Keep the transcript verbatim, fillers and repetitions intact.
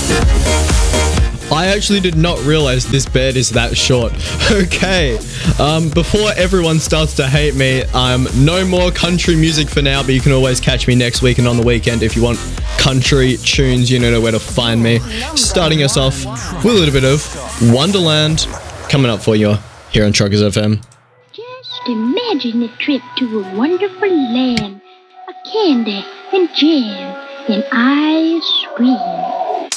I actually did not realize this bed is that short. Okay, um, before everyone starts to hate me, um, no more country music for now, but you can always catch me next week and on the weekend if you want country tunes. You know where to find me. Starting us off with a little bit of Wonderland coming up for you here on Truckers F M. Just imagine a trip to a wonderful land, a candy and jam and ice cream.